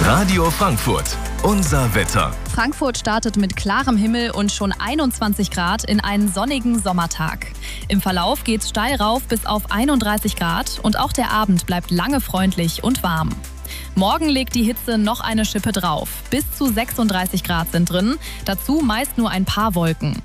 Radio Frankfurt, unser Wetter. Frankfurt startet mit klarem Himmel und schon 21 Grad in einen sonnigen Sommertag. Im Verlauf geht's steil rauf bis auf 31 Grad und auch der Abend bleibt lange freundlich und warm. Morgen legt die Hitze noch eine Schippe drauf. Bis zu 36 Grad sind drin, dazu meist nur ein paar Wolken.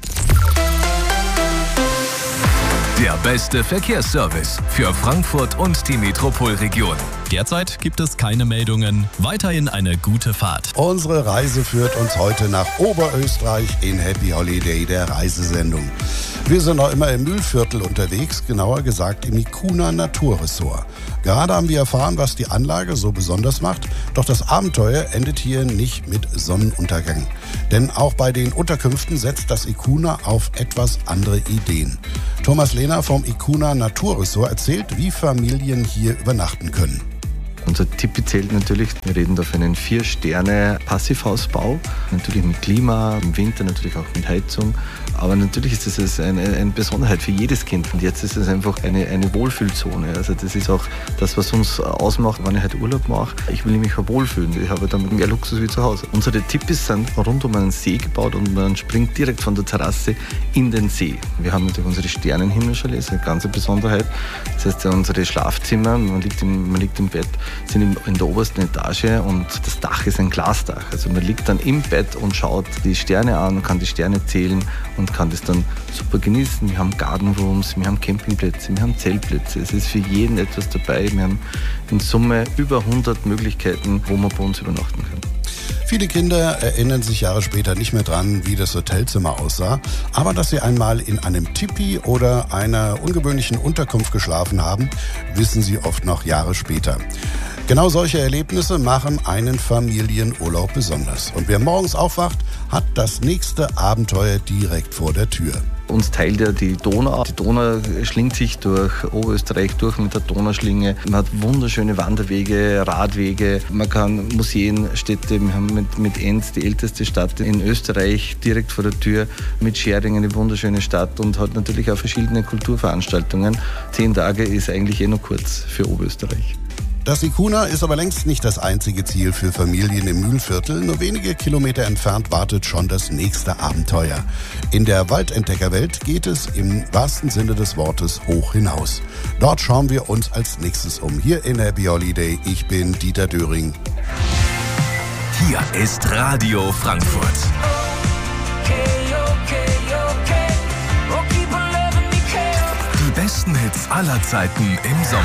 Der beste Verkehrsservice für Frankfurt und die Metropolregion. Derzeit gibt es keine Meldungen. Weiterhin eine gute Fahrt. Unsere Reise führt uns heute nach Oberösterreich in Happy Holiday, der Reisesendung. Wir sind noch immer im Mühlviertel unterwegs, genauer gesagt im Ikuna Naturressort. Gerade haben wir erfahren, was die Anlage so besonders macht, doch das Abenteuer endet hier nicht mit Sonnenuntergang. Denn auch bei den Unterkünften setzt das Ikuna auf etwas andere Ideen. Thomas Lehner vom Ikuna Naturressort erzählt, wie Familien hier übernachten können. Unser Tipi zählt natürlich, wir reden da von einem 4-Sterne-Passivhausbau, natürlich mit Klima, im Winter natürlich auch mit Heizung, aber natürlich ist das eine Besonderheit für jedes Kind und jetzt ist es einfach eine Wohlfühlzone. Also das ist auch das, was uns ausmacht, wenn ich halt Urlaub mache. Ich will mich wohlfühlen, ich habe dann mehr Luxus wie zu Hause. Unsere Tipis sind rund um einen See gebaut und man springt direkt von der Terrasse in den See. Wir haben natürlich unsere Sternenhimmelschale, eine ganz Besonderheit. Das heißt, unsere Schlafzimmer, man liegt im Bett, sind in der obersten Etage und das Dach ist ein Glasdach. Also man liegt dann im Bett und schaut die Sterne an, kann die Sterne zählen und kann das dann super genießen. Wir haben Garden Rooms, wir haben Campingplätze, wir haben Zeltplätze. Es ist für jeden etwas dabei. Wir haben in Summe über 100 Möglichkeiten, wo man bei uns übernachten kann. Viele Kinder erinnern sich Jahre später nicht mehr dran, wie das Hotelzimmer aussah, aber dass sie einmal in einem Tipi oder einer ungewöhnlichen Unterkunft geschlafen haben, wissen sie oft noch Jahre später. Genau solche Erlebnisse machen einen Familienurlaub besonders. Und wer morgens aufwacht, hat das nächste Abenteuer direkt vor der Tür. Uns teilt ja die Donau. Die Donau schlingt sich durch Oberösterreich durch mit der Donauschlinge. Man hat wunderschöne Wanderwege, Radwege. Man kann Museen, Städte. Wir haben mit Enns die älteste Stadt in Österreich direkt vor der Tür. Mit Schering eine wunderschöne Stadt und hat natürlich auch verschiedene Kulturveranstaltungen. 10 Tage ist eigentlich noch kurz für Oberösterreich. Das Ikuna ist aber längst nicht das einzige Ziel für Familien im Mühlviertel. Nur wenige Kilometer entfernt wartet schon das nächste Abenteuer. In der Waldentdeckerwelt geht es im wahrsten Sinne des Wortes hoch hinaus. Dort schauen wir uns als nächstes um. Hier in Happy Holiday, ich bin Dieter Döring. Hier ist Radio Frankfurt. Die besten Hits aller Zeiten im Sommer.